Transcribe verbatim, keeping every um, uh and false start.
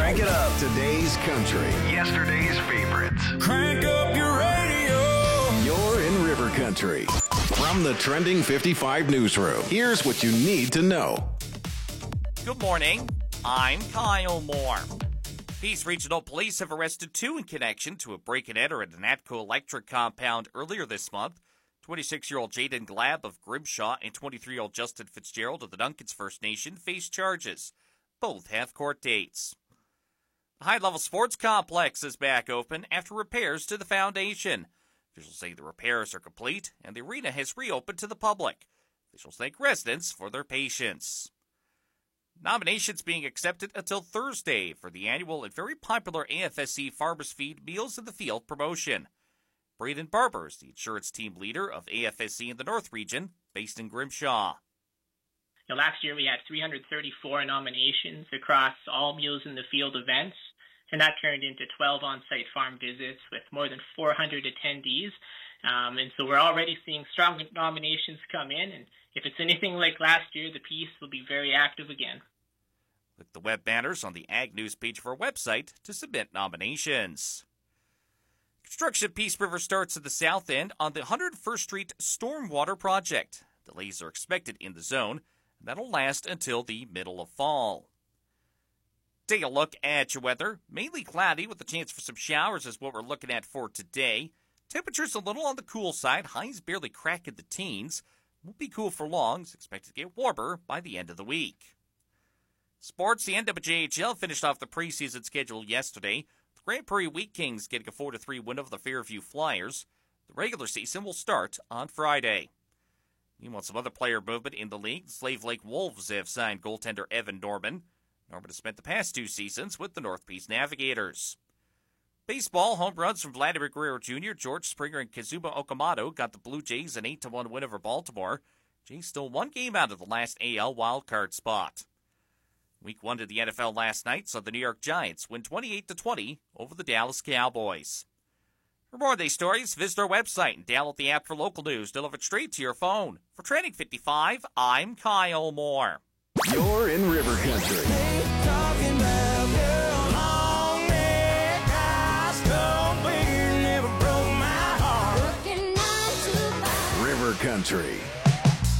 Crank it up. Today's country. Yesterday's favorites. Crank up your radio. You're in River Country. From the Trending fifty-five newsroom, here's what you need to know. Good morning. I'm Kyle Moore. Peace Regional Police have arrested two in connection to a break-and-enter at an Atco Electric compound earlier this month. twenty-six-year-old Jaden Glab of Grimshaw and twenty-three-year-old Justin Fitzgerald of the Duncans First Nation face charges. Both have court dates. The high-level sports complex is back open after repairs to the foundation. Officials say the repairs are complete and the arena has reopened to the public. Officials thank residents for their patience. Nominations being accepted until Thursday for the annual and very popular A F S C Farmers Feed Meals in the Field promotion. Braden Barber is the insurance team leader of A F S C in the North Region, based in Grimshaw. Now, last year we had three hundred thirty-four nominations across all Meals in the Field events, and that turned into twelve on-site farm visits with more than four hundred attendees. Um, and so we're already seeing strong nominations come in, and if it's anything like last year, the piece will be very active again. Click the web banners on the Ag News page of our website to submit nominations. Construction at Peace River starts at the south end on the one hundred first Street Stormwater Project. Delays are expected in the zone, and that'll last until the middle of fall. Take a look at your weather. Mainly cloudy with a chance for some showers is what we're looking at for today. Temperatures a little on the cool side. Highs barely cracking the teens. Won't be cool for long. It's expected to get warmer by the end of the week. Sports, the N W J H L finished off the preseason schedule yesterday. The Grand Prairie Wheat Kings getting a four to three win over the Fairview Flyers. The regular season will start on Friday. Meanwhile, some other player movement in the league. The Slave Lake Wolves have signed goaltender Evan Norman. Norman has spent the past two seasons with the North Peace Navigators. Baseball, home runs from Vladimir Guerrero Junior, George Springer, and Kazuma Okamoto got the Blue Jays an eight to one win over Baltimore. Jays still one game out of the last A L wildcard spot. Week one to the N F L last night saw the New York Giants win twenty-eight to twenty over the Dallas Cowboys. For more of these stories, visit our website and download the app for local news delivered straight to your phone. For Trending fifty-five, I'm Kyle Moore. You're in River Country. River Country.